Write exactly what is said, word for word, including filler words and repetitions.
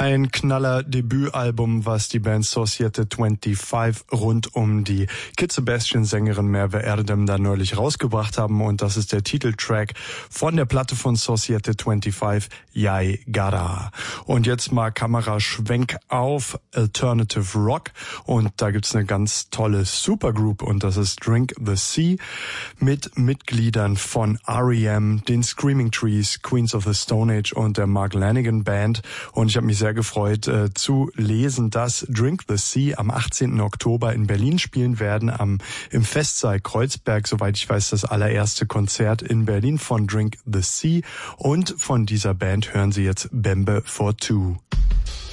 Ein knaller Debütalbum, was die Band Societe fünfundzwanzig rund um die Kid Sebastian-Sängerin Merve Erdem da neulich rausgebracht haben. Und das ist der Titeltrack von der Platte von Societe fünfundzwanzig, Jai Gara. Und jetzt mal Kameraschwenk auf Alternative Rock. Und da gibt's eine ganz tolle Supergroup und das ist Drink the Sea mit Mitgliedern von R E M, den Screaming Trees, Queens of the Stone Age und der Mark Lanegan Band. Und ich habe mich sehr gefreut äh, zu lesen, dass Drink the Sea am achtzehnten Oktober in Berlin spielen werden, am im Festsaal Kreuzberg, soweit ich weiß, das allererste Konzert in Berlin von Drink the Sea. Und von dieser Band hören Sie jetzt Bembe for Two.